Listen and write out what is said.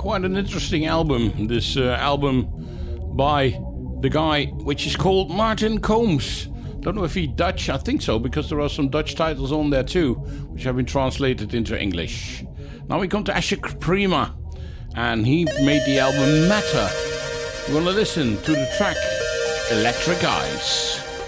quite an interesting album. This album by the guy which is called Martin Combs. Don't know if he's Dutch. I think so, because there are some Dutch titles on there too, which have been translated into English. Now we come to Ashik Prima, and he made the album Matter. We're going to listen to the track Electric Eyes.